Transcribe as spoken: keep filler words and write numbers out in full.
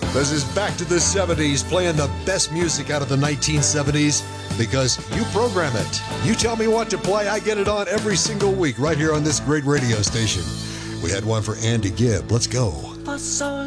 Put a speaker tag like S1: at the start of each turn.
S1: This is Back to the seventies, playing the best music out of the nineteen seventies because you program it. You tell me what to play, I get it on every single week right here on this great radio station. We had one for Andy Gibb. Let's go.
S2: For so